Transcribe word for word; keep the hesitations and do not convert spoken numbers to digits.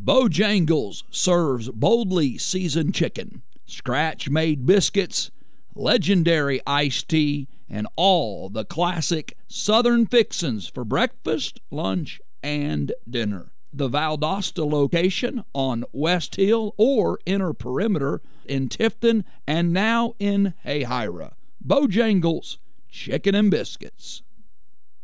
Bojangles serves boldly seasoned chicken, scratch-made biscuits, legendary iced tea, and all the classic Southern fixins for breakfast, lunch, and dinner. The Valdosta location on West Hill or Inner Perimeter in Tifton and now in Hayhira. Bojangles, chicken and biscuits.